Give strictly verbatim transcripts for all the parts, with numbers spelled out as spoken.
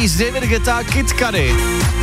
Breeze, David Guetta, Kid Cudi.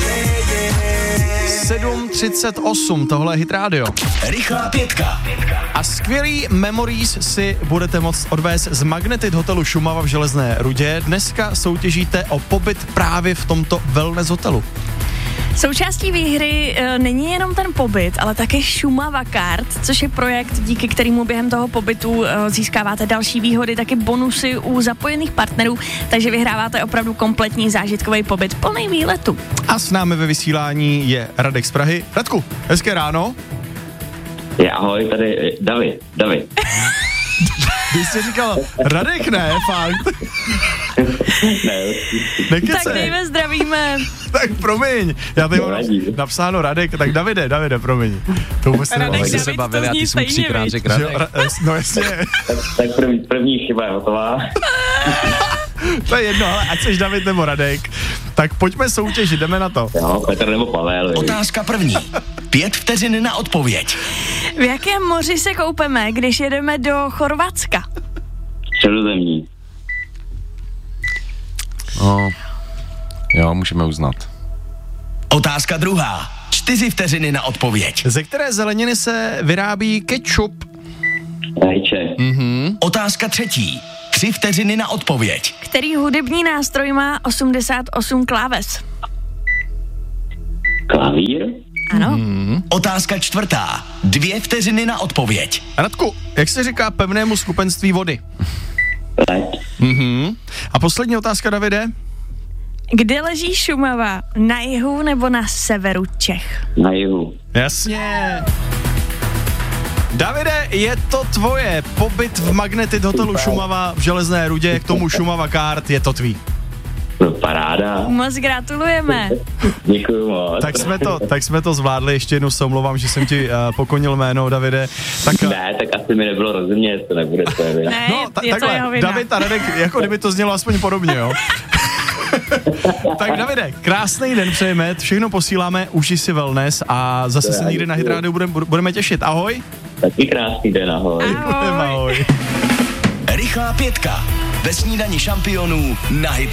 sedm třicet osm, tohle je Hit Radio. Rychlá pětka. A skvělý memories si budete moct odvést z Magnetit hotelu Šumava v Železné Rudě. Dneska soutěžíte o pobyt právě v tomto wellness hotelu. Součástí výhry e, není jenom ten pobyt, ale také Šumava Card, což je projekt, díky kterému během toho pobytu e, získáváte další výhody, taky bonusy u zapojených partnerů, takže vyhráváte opravdu kompletní zážitkový pobyt plný výletu. A s námi ve vysílání je Radek z Prahy. Radku, hezké ráno. Je, ahoj, tady David, David. Ty jsi říkal, Radek ne, fakt. Ne, Nekecej. Tak Dejve, zdravíme. Tak promiň, já tady mám Nevadí. napsáno Radek, tak Davide, Davide, promiň. To vůbec Radek, nevadí. David, se bavili to a ty zní jsi mu stejně, třikrát viď? řekl Že jo, Radek. ra- no jasně, tak, tak první, první chyba je hotová. to je jedno, ale ať seš David nebo Radek, tak pojďme soutěžit, jdeme na to. Jo, Petr nebo Pavel. viď? Otázka první. Pět vteřin na odpověď. V jakém moři se koupeme, když jedeme do Chorvatska? Středozemní. No, jo, můžeme uznat. Otázka druhá. Čtyři vteřiny na odpověď. Ze které zeleniny se vyrábí ketchup? Rajče. Mhm. Otázka třetí. Tři vteřiny na odpověď. Který hudební nástroj má osmdesát osm kláves? Klavír. Ano. Mhm. Otázka čtvrtá. Dvě vteřiny na odpověď. Radku, jak se říká pevnému skupenství vody? Led. Mhm. A poslední otázka, Davide? Kde leží Šumava? Na jihu nebo na severu Čech? Na jihu. Jasně. Davide, je to tvoje. Pobyt v Magnetit hotelu Šumava v Železné Rudě, k tomu Šumava Card, je to tvý. No, paráda. Moc gratulujeme. Děkuju moc. Tak jsme to, tak jsme to zvládli, ještě jednou se omlouvám, že jsem ti uh, pokonil jméno, Davide. Tak, uh, Ne, tak asi mi nebylo rozumět, to nebude tvoje vina. Ne, no, ta, je to jeho takhle, vina. David a Radek, jako kdyby to znělo aspoň podobně, jo. Tak Davide, krásný den přejeme, všechno posíláme, užij si wellness a zase se někdy na Hit Radio budeme, budeme těšit. Ahoj. Taky krásný den, ahoj. Ahoj. Ahoj. Rychlá pětka. Ve snídani šampionů na Hit